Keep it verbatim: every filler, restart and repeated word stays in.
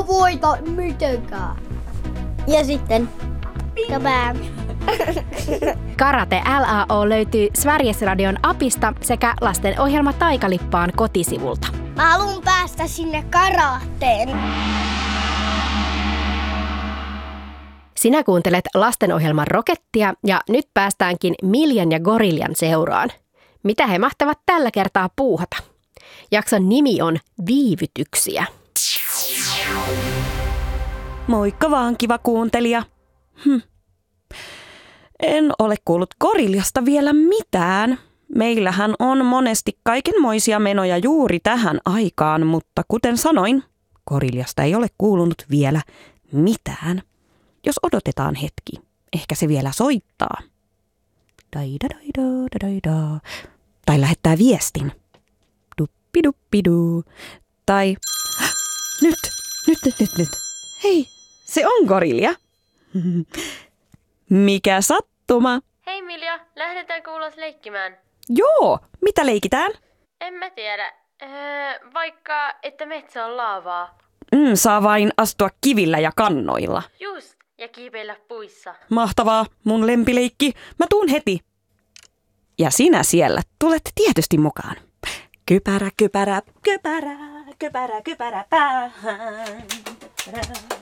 voita mitenkään. Ja sitten kabam. Karate L A O löytyy Sveriges Radion appista sekä lastenohjelma Taikalippaan kotisivulta. Mä haluun päästä sinne karateen. Sinä kuuntelet lastenohjelman Rokettia ja nyt päästäänkin Miljan ja Goriljan seuraan. Mitä he mahtavat tällä kertaa puuhata? Jakson nimi on Viivytyksiä. Moikka vaan, kiva kuuntelija. Hm. En ole kuullut Goriljasta vielä mitään. Meillähän on monesti kaikenmoisia menoja juuri tähän aikaan, mutta kuten sanoin, Goriljasta ei ole kuulunut vielä mitään. Jos odotetaan hetki, ehkä se vielä soittaa. Tai lähettää viestin. Duppiduppiduu. Tai nyt, nyt, nyt, nyt, nyt. Hei, se on Gorilja. Mikä sattuma? Hei Milja, lähdetäänkö ulos leikkimään? Joo, mitä leikitään? En mä tiedä. Öö, vaikka, että metsä on laavaa. Mm, saa vain astua kivillä ja kannoilla. Just, ja kiipeillä puissa. Mahtavaa, mun lempileikki. Mä tuun heti. Ja sinä siellä tulet tietysti mukaan. Kypärä, kypärä, kypärä, kypärä, kypärä päähän.